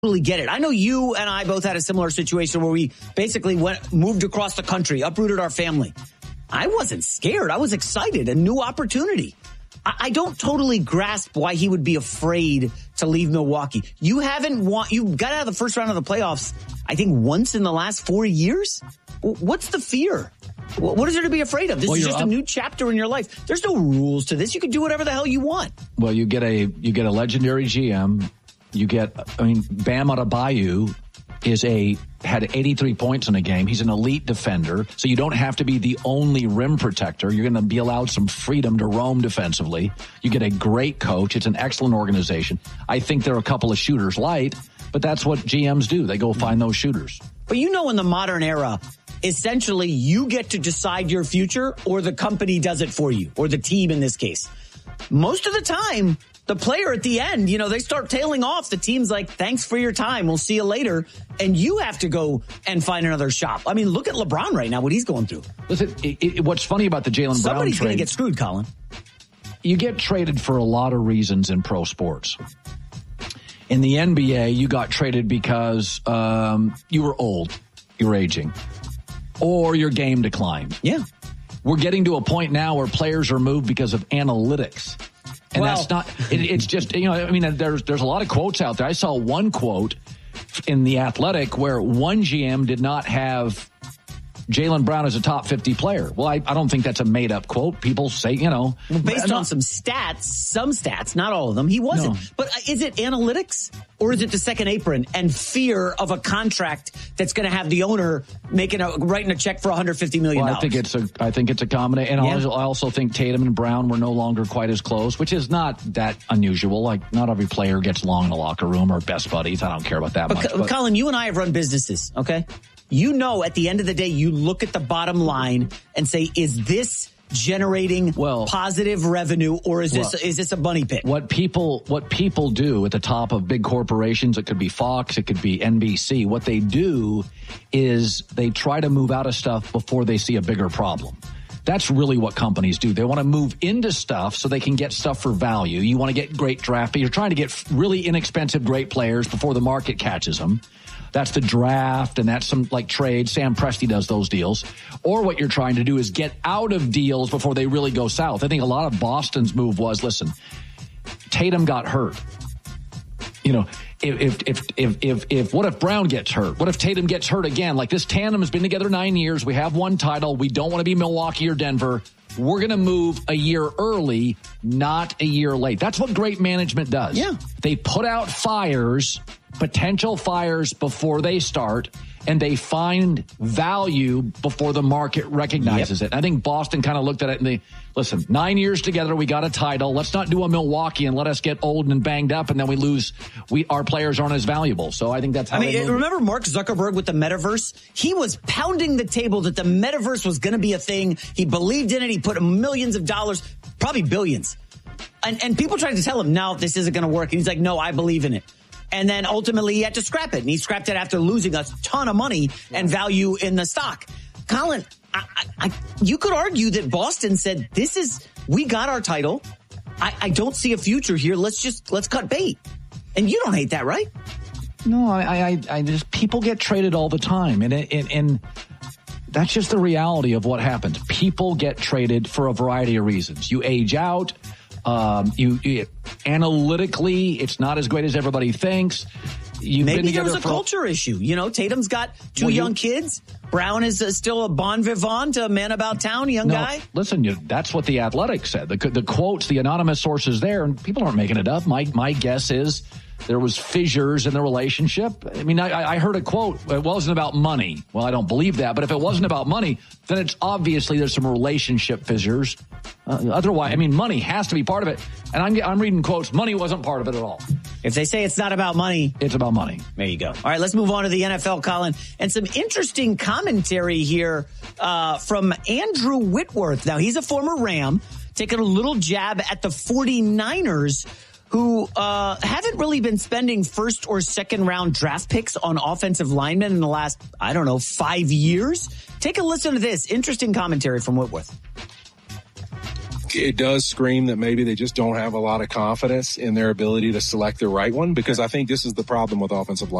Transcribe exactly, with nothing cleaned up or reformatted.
totally get it. I know you and I both had a similar situation where we basically went, moved across the country, uprooted our family. I wasn't scared. I was excited. A new opportunity. I, I don't totally grasp why he would be afraid to leave Milwaukee. You haven't want, you got out of the first round of the playoffs, I think once in the last four years. What's the fear? What is there to be afraid of? This well, is just up. a new chapter in your life. There's no rules to this. You can do whatever the hell you want. Well, you get a, you get a legendary G M. You get, I mean, Bam Adebayo is a, had eighty-three points in a game. He's an elite defender. So you don't have to be the only rim protector. You're going to be allowed some freedom to roam defensively. You get a great coach. It's an excellent organization. I think there are a couple of shooters light, but that's what G Ms do. They go find those shooters. But you know, in the modern era, essentially you get to decide your future or the company does it for you, or the team in this case. Most of the time, the player at the end, you know, they start tailing off. The team's like, thanks for your time. We'll see you later. And you have to go and find another shop. I mean, look at LeBron right now, what he's going through. Listen, it, it, what's funny about the Jaylen Brown trade. Somebody's going to get screwed, Colin. You get traded for a lot of reasons in pro sports. In the N B A, you got traded because um, you were old, you were aging, or your game declined. Yeah. We're getting to a point now where players are moved because of analytics. And well, that's not, it, it's just, you know, I mean, there's, there's a lot of quotes out there. I saw one quote in The Athletic where one G M did not have Jaylen Brown as a top fifty player. Well, I, I don't think that's a made up quote. People say, you know. Well, based not, on some stats, some stats, not all of them, he wasn't. No. But is it analytics or is it the second apron and fear of a contract that's going to have the owner making a, writing a check for one hundred fifty million dollars? Well, I think it's a, I think it's a combination. And yeah. I also think Tatum and Brown were no longer quite as close, which is not that unusual. Like, not every player gets along in the locker room or best buddies. I don't care about that but, much. But Colin, you and I have run businesses, okay? You know, at the end of the day, you look at the bottom line and say, is this generating well, positive revenue, or is this well, is this a money pit? What people what people do at the top of big corporations, it could be Fox, it could be N B C, what they do is they try to move out of stuff before they see a bigger problem. That's really what companies do. They want to move into stuff so they can get stuff for value. You want to get great draft, but you're trying to get really inexpensive, great players before the market catches them. That's the draft, and that's some like trade. Sam Presti does those deals. Or what you're trying to do is get out of deals before they really go south. I think a lot of Boston's move was, listen, Tatum got hurt. You know, if, if, if, if, if, what if Brown gets hurt? What if Tatum gets hurt again? Like, this tandem has been together nine years. We have one title. We don't want to be Milwaukee or Denver. We're going to move a year early, not a year late. That's what great management does. Yeah. They put out fires, potential fires before they start, and they find value before the market recognizes yep. it. I think Boston kind of looked at it and they, listen, nine years together, we got a title. Let's not do a Milwaukee and let us get old and banged up and then we lose. We Our players aren't as valuable. So I think that's how I mean, remember Mark Zuckerberg with the metaverse? He was pounding the table that the metaverse was going to be a thing. He believed in it. He put millions of dollars, probably billions. And, and people tried to tell him, no, this isn't going to work. And he's like, no, I believe in it. And then ultimately he had to scrap it. And he scrapped it after losing a ton of money and value in the stock. Colin, I, I, you could argue that Boston said, this is, we got our title. I, I don't see a future here. Let's just, let's cut bait. And you don't hate that, right? No, I, I, I just, people get traded all the time. And, and, and that's just the reality of what happens. People get traded for a variety of reasons. You age out. Um, you, you analytically, it's not as great as everybody thinks. You've Maybe been there was a for, culture issue. You know, Tatum's got two well, young you, kids. Brown is uh, still a bon vivant, a man about town, young no, guy. Listen, you, that's what The Athletic said. The, the quotes, the anonymous sources there, and people aren't making it up. My my guess is there was fissures in the relationship. I mean, I, I heard a quote. It wasn't about money. Well, I don't believe that. But if it wasn't about money, then it's obviously there's some relationship fissures. Uh, otherwise, I mean, money has to be part of it. And I'm, I'm reading quotes. Money wasn't part of it at all. If they say it's not about money, it's about money. There you go. All right, let's move on to the N F L, Colin. And some interesting commentary here uh, from Andrew Whitworth. Now, he's a former Ram, taking a little jab at the 49ers, who uh, haven't really been spending first or second round draft picks on offensive linemen in the last, I don't know, five years. Take a listen to this. Interesting commentary from Whitworth. it does scream that maybe they just don't have a lot of confidence in their ability to select the right one, because I think this is the problem with offensive line.